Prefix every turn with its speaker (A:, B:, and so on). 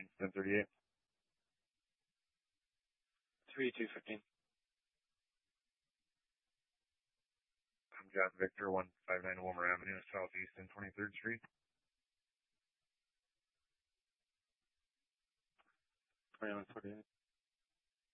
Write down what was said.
A: 1038.
B: 3215.
A: I'm John Victor, 159 Wilmer Avenue, Southeast and 23rd Street.
B: 2148.